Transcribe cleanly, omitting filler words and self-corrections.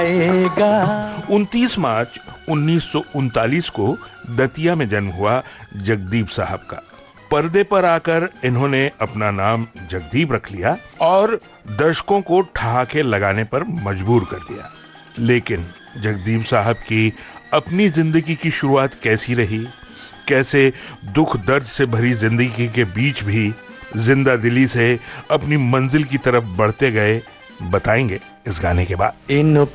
29 मार्च 1939 को दतिया में जन्म हुआ जगदीप साहब का। पर्दे पर आकर इन्होंने अपना नाम जगदीप रख लिया और दर्शकों को ठहाके लगाने पर मजबूर कर दिया। लेकिन जगदीप साहब की अपनी जिंदगी की शुरुआत कैसी रही, कैसे दुख दर्द से भरी जिंदगी के बीच भी जिंदा दिली से अपनी मंजिल की तरफ बढ़ते गए, बताएंगे इस गाने के बाद।